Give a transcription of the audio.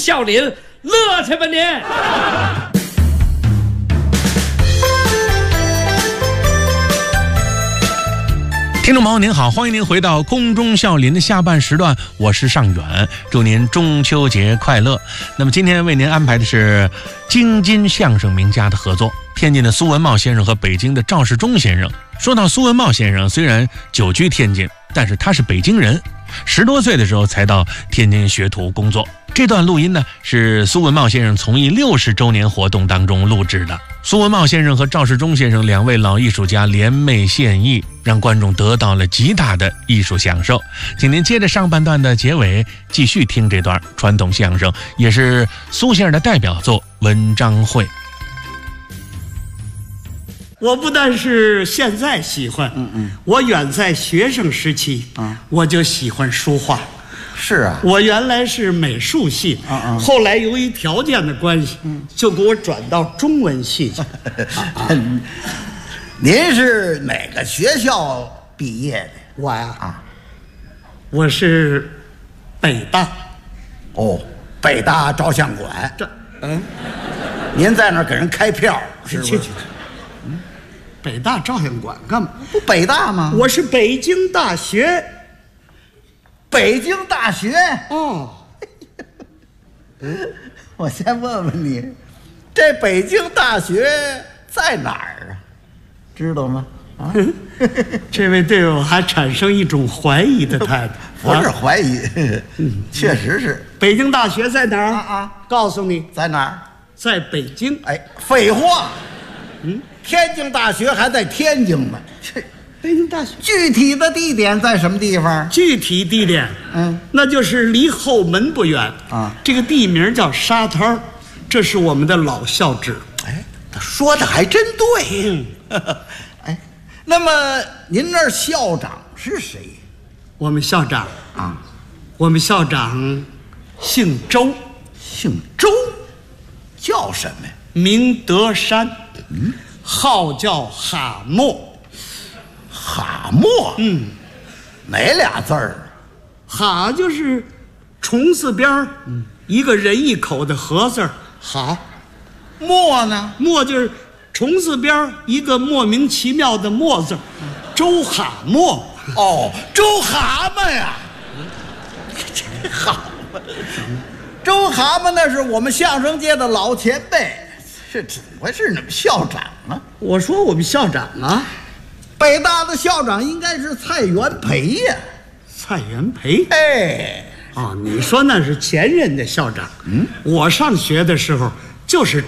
笑林，乐去吧您！ 听众朋友您好，欢迎您回到空中笑林的下半时段，我是尚远，祝您中秋节快乐。那么今天为您安排的是京津相声名家的合作，天津的苏文茂先生和北京的赵世忠先生。说到苏文茂先生，虽然久居天津，但是他是北京人，10多岁的时候才到天津学徒工作。这段录音呢，是苏文茂先生从艺60周年活动当中录制的。苏文茂先生和赵世忠先生两位老艺术家联袂献艺，让观众得到了极大的艺术享受。请您接着上半段的结尾继续听这段传统相声，也是苏先生的代表作《文章会》。 我不但是现在喜欢，我远在学生时期，我就喜欢书画。 是啊， 我原来是美术系，后来由于条件的关系，就给我转到中文系去。 您是哪个学校毕业的？ 我呀，我是北大。 哦，北大照相馆。您在那儿给人开票，是不是？ 北大照相馆干嘛？ 不北大吗？ 我是北京大学。 北京大学。 哦。 我先问问你，这北京大学在哪儿啊？知道吗？ 这位对我还产生一种怀疑的态度。 不是怀疑，确实是。 北京大学在哪儿？告诉你， 在哪儿？ 在北京。 哎，废话。天津大学还在天津呢。 北京大学具体的地点在什么地方？ 具体地点，那就是离后门不远啊。 这个地名叫沙滩，这是我们的老校址。 哎，他说的还真对。哎，那么您那儿校长是谁？ 我们校长我们校长姓周。 姓周？叫什么呀？ 名德山。号叫哈默。 哈默？哪俩字儿？ 哈就是虫字边一个人一口的禾字儿，哈。 默呢？ 默就是虫字边一个莫名其妙的默字，周哈默。 哦，周蛤蟆呀。这蛤蟆，周蛤蟆那是我们相声界的老前辈。这怎么回事？你们校长啊？ 我说我们校长北大的校长应该是蔡元培呀。 蔡元培？ 哎， 你说那是前任的校长。我上学的时候就是